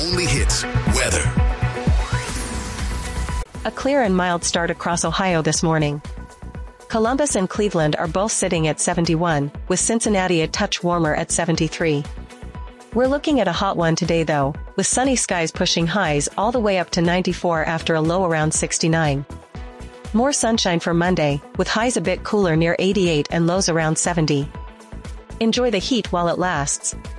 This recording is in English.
only hits, weather. A clear and mild start across Ohio this morning. Columbus and Cleveland are both sitting at 71, with Cincinnati a touch warmer at 73. We're looking at a hot one today though, with sunny skies pushing highs all the way up to 94 after a low around 69. More sunshine for Monday, with highs a bit cooler near 88 and lows around 70. Enjoy the heat while it lasts.